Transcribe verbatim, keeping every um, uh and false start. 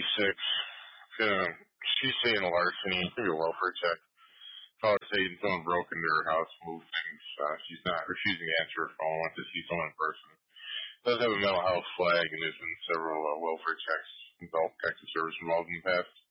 thirty-six. Uh, she's saying a larceny, maybe a welfare check. Caller saying someone broke into her house, moved things. Uh, she's not refusing to answer her phone. Wants to see someone in person. Does have a mental health flag, and there's been several uh, welfare checks, adult protective service involved in the past.